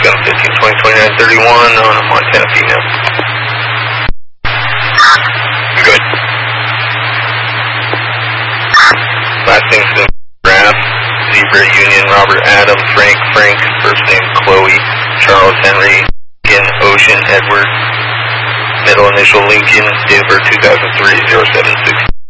Gun 15, 20, 29, 31 on a Montana female. Good. Last name's been Graf, Zebra, Union, Robert, Adam, Frank, first name Chloe, Charles, Henry, Lincoln, Ocean, Edward, middle initial Lincoln, date of birth 2003, 076.